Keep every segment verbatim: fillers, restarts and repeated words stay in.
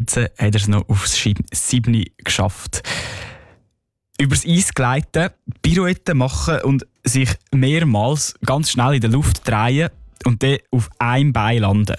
Ganze hat er es noch aufs sieben geschafft. Übers Eis gleiten, Pirouetten machen und sich mehrmals ganz schnell in der Luft drehen und dann auf einem Bein landen.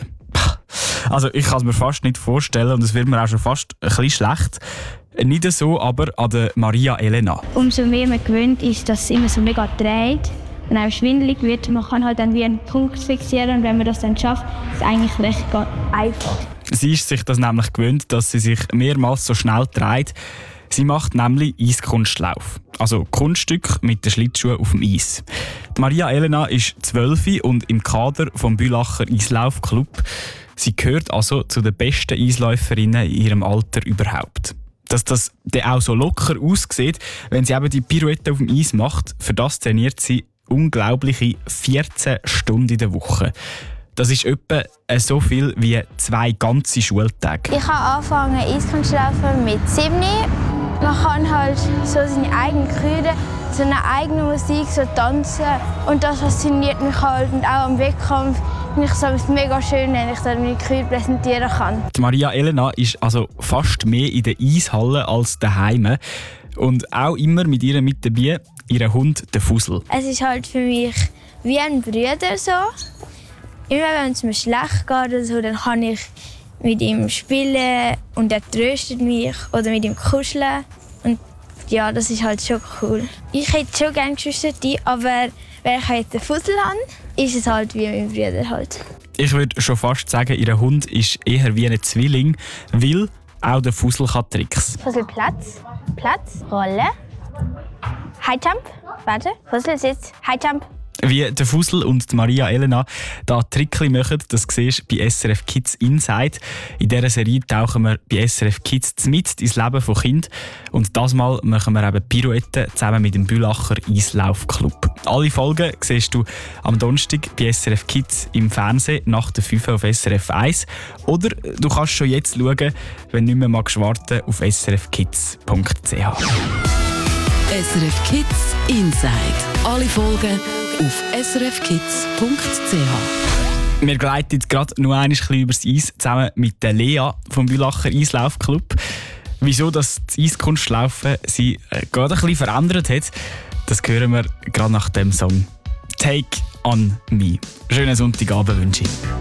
Also ich kann es mir fast nicht vorstellen und es wird mir auch schon fast ein bisschen schlecht. Nicht so aber an der Maria Elena. Umso mehr man gewöhnt ist, dass es immer so mega dreht und einem schwindelig wird. Man kann halt dann wie einen Punkt fixieren und wenn man das dann schafft, ist es eigentlich recht einfach. Sie ist sich das nämlich gewöhnt, dass sie sich mehrmals so schnell dreht. Sie macht nämlich Eiskunstlauf, also Kunststück mit den Schlittschuhen auf dem Eis. Die Maria Elena ist zwölf und im Kader vom Bülacher Eislaufclub. Sie gehört also zu den besten Eisläuferinnen in ihrem Alter überhaupt. Dass das dann auch so locker aussieht, wenn sie eben die Pirouette auf dem Eis macht, für das trainiert sie unglaubliche vierzehn Stunden in der Woche. Das ist etwa so viel wie zwei ganze Schultage. Ich habe angefangen Eiskunstlaufen mit sieben. Man kann halt so seine eigenen Krüde, so eine eigene Musik, so tanzen. Und das fasziniert mich halt. Und auch am Wettkampf finde ich es mega schön, wenn ich dann meine Krüde präsentieren kann. Die Maria Elena ist also fast mehr in der Eishalle als daheim. Und auch immer mit ihr mit dabei, ihr Hund, der Fussel. Es ist halt für mich wie ein Bruder so. Immer wenn es mir schlecht geht oder so, dann kann ich mit ihm spielen und er tröstet mich oder mit ihm kuscheln. Und ja, das ist halt schon cool. Ich hätte schon gerne Geschwister, aber wenn ich halt den Fussel habe, ist es halt wie mein Bruder halt. Ich würde schon fast sagen, ihr Hund ist eher wie ein Zwilling, weil auch der Fussel kann Tricks. Fussel Platz, Platz, Rolle, High Jump, warte, Fussel Sitz, High Jump. Wie der Fussel und die Maria Elena da Trickli machen, das siehst du bei S R F Kids Inside. In dieser Serie tauchen wir bei S R F Kids mit ins Leben von Kindern. Und das Mal machen wir eben Pirouetten zusammen mit dem Bülacher Eislaufclub. Alle Folgen siehst du am Donnerstag bei S R F Kids im Fernsehen nach der fünf auf S R F eins. Oder du kannst schon jetzt schauen, wenn du nicht mehr magst warten, auf s r f kids punkt c h. S R F Kids Inside. Alle Folgen auf s r f kids punkt c h. Wir gleiten jetzt gerade noch ein bisschen übers Eis zusammen mit der Lea vom Bülacher Eislaufclub. Wieso das Eiskunstlaufen sie äh, gerade ein bisschen verändert hat, das hören wir gerade nach dem Song «Take on Me». Schönen Sonntagabend wünsche ich.